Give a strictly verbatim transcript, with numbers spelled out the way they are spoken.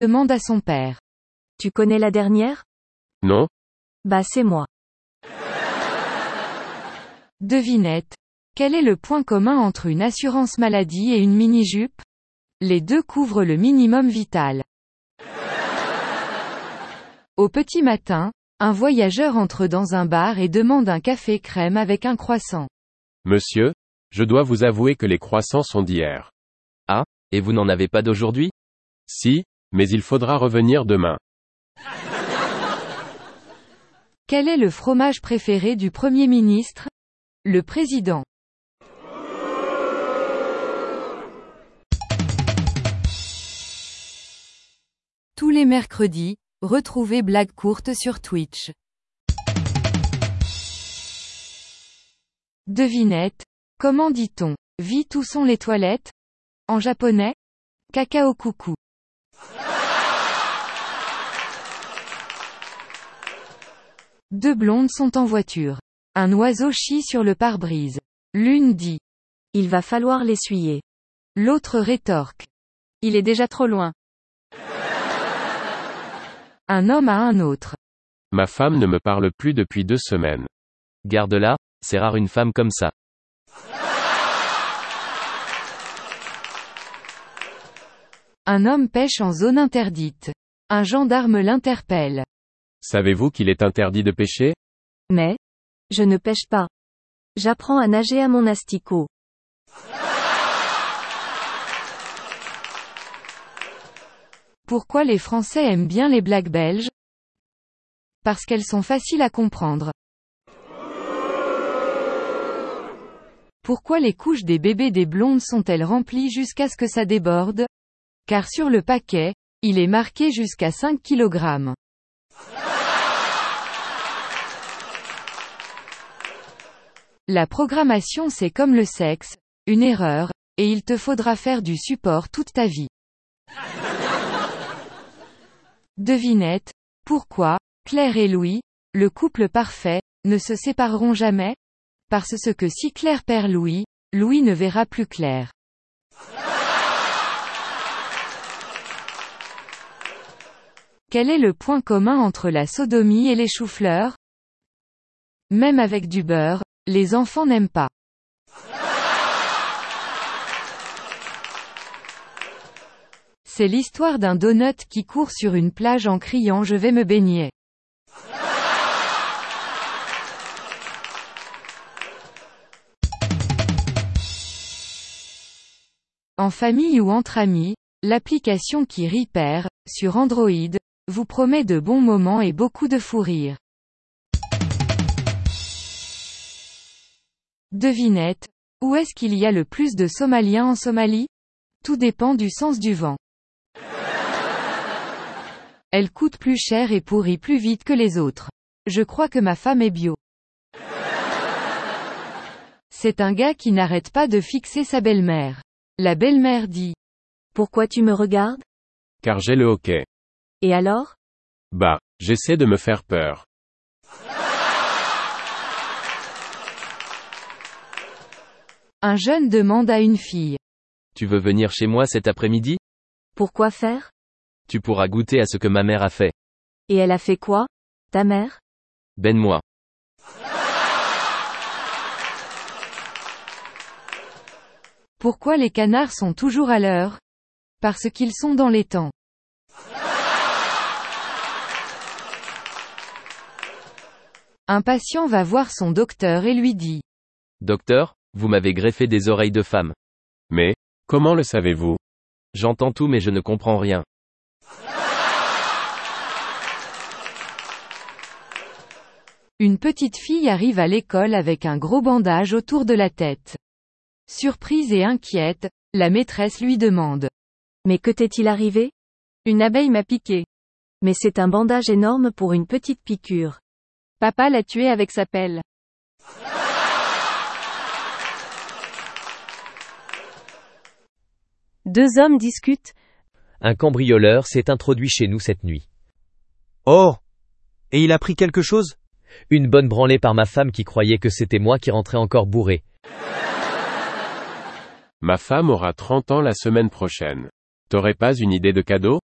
demande à son père. Tu connais la dernière? Non? Bah c'est moi. Devinette. Quel est le point commun entre une assurance maladie et une mini-jupe? Les deux couvrent le minimum vital. Au petit matin, un voyageur entre dans un bar et demande un café crème avec un croissant. Monsieur, je dois vous avouer que les croissants sont d'hier. Ah, et vous n'en avez pas d'aujourd'hui? Si, mais il faudra revenir demain. Quel est le fromage préféré du Premier ministre? Le président. Tous les mercredis, retrouvez Blague courte sur Twitch. Devinette. Comment dit-on « vite où sont les toilettes » en japonais? Kakao coucou. Deux blondes sont en voiture. Un oiseau chie sur le pare-brise. L'une dit « Il va falloir l'essuyer ». L'autre rétorque « Il est déjà trop loin ». Un homme à un autre. Ma femme ne me parle plus depuis deux semaines. Garde-la, c'est rare une femme comme ça. Un homme pêche en zone interdite. Un gendarme l'interpelle. Savez-vous qu'il est interdit de pêcher? Mais, je ne pêche pas. J'apprends à nager à mon asticot. Pourquoi les Français aiment bien les blagues belges? Parce qu'elles sont faciles à comprendre. Pourquoi les couches des bébés des blondes sont-elles remplies jusqu'à ce que ça déborde? Car sur le paquet, il est marqué jusqu'à cinq kilogrammes. La programmation c'est comme le sexe, une erreur, et il te faudra faire du support toute ta vie. Devinette. Pourquoi, Claire et Louis, le couple parfait, ne se sépareront jamais? Parce que si Claire perd Louis, Louis ne verra plus Claire. Quel est le point commun entre la sodomie et les choux-fleurs? Même avec du beurre, les enfants n'aiment pas. C'est l'histoire d'un donut qui court sur une plage en criant « Je vais me baigner ». En famille ou entre amis, l'application qui rit perd, sur Android, vous promet de bons moments et beaucoup de fou rire. Devinette. Où est-ce qu'il y a le plus de Somaliens en Somalie? Tout dépend du sens du vent. Elle coûte plus cher et pourrit plus vite que les autres. Je crois que ma femme est bio. C'est un gars qui n'arrête pas de fixer sa belle-mère. La belle-mère dit. Pourquoi tu me regardes? Car j'ai le hoquet. Et alors? Bah, j'essaie de me faire peur. Un jeune demande à une fille. Tu veux venir chez moi cet après-midi? Pourquoi faire? Tu pourras goûter à ce que ma mère a fait. Et elle a fait quoi, ta mère? Ben-moi. Pourquoi les canards sont toujours à l'heure? Parce qu'ils sont dans les temps. Un patient va voir son docteur et lui dit. Docteur, vous m'avez greffé des oreilles de femme. Mais, comment le savez-vous? J'entends tout mais je ne comprends rien. Une petite fille arrive à l'école avec un gros bandage autour de la tête. Surprise et inquiète, la maîtresse lui demande. Mais que t'est-il arrivé? Une abeille m'a piqué. Mais c'est un bandage énorme pour une petite piqûre. Papa l'a tué avec sa pelle. Deux hommes discutent. Un cambrioleur s'est introduit chez nous cette nuit. Oh! Et il a pris quelque chose? Une bonne branlée par ma femme qui croyait que c'était moi qui rentrais encore bourré. Ma femme aura trente ans la semaine prochaine. T'aurais pas une idée de cadeau?